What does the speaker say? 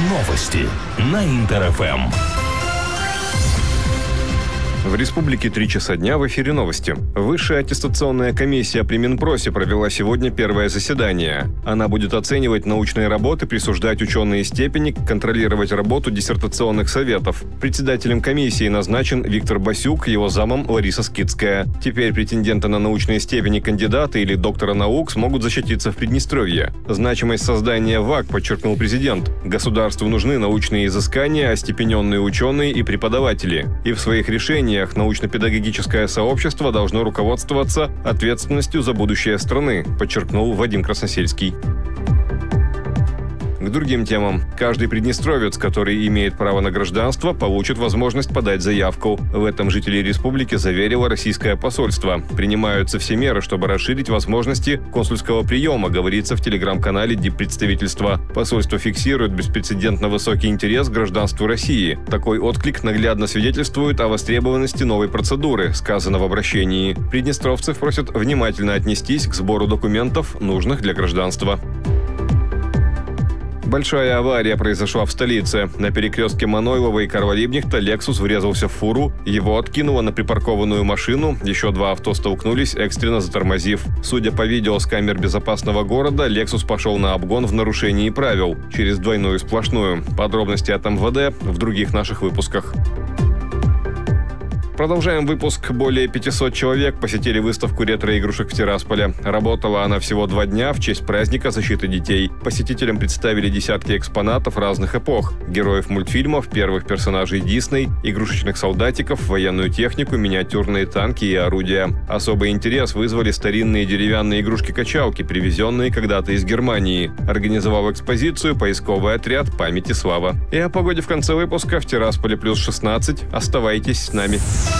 Новости на Интер-ФМ. В республике 3 часа дня, в эфире новости. Высшая аттестационная комиссия при Минпросе провела сегодня первое заседание. Она будет оценивать научные работы, присуждать ученые степени, контролировать работу диссертационных советов. Председателем комиссии назначен Виктор Басюк, его замом Лариса Скидская. Теперь претенденты на научные степени кандидата или доктора наук смогут защититься в Приднестровье. Значимость создания ВАК подчеркнул президент. Государству нужны научные изыскания, остепененные ученые и преподаватели. И в своих решениях научно-педагогическое сообщество должно руководствоваться ответственностью за будущее страны, подчеркнул Вадим Красносельский. К другим темам. Каждый приднестровец, который имеет право на гражданство, получит возможность подать заявку. В этом жители республики заверило российское посольство. Принимаются все меры, чтобы расширить возможности консульского приема, говорится в телеграм-канале диппредставительства. Посольство фиксирует беспрецедентно высокий интерес к гражданству России. Такой отклик наглядно свидетельствует о востребованности новой процедуры, сказано в обращении. Приднестровцев просят внимательно отнестись к сбору документов, нужных для гражданства. Большая авария произошла в столице. На перекрестке Манойлова и Карла-Либкнехта «Лексус» врезался в фуру, его откинуло на припаркованную машину, еще 2 авто столкнулись, экстренно затормозив. Судя по видео с камер безопасного города, «Лексус» пошел на обгон в нарушении правил, через двойную сплошную. Подробности от МВД в других наших выпусках. Продолжаем выпуск. Более 500 человек посетили выставку ретро-игрушек в Тирасполе. Работала она всего 2 дня в честь праздника защиты детей. Посетителям представили десятки экспонатов разных эпох. Героев мультфильмов, первых персонажей Дисней, игрушечных солдатиков, военную технику, миниатюрные танки и орудия. Особый интерес вызвали старинные деревянные игрушки-качалки, привезенные когда-то из Германии. Организовал экспозицию поисковый отряд «Память и слава». И о погоде в конце выпуска. В Тирасполе +16. Оставайтесь с нами.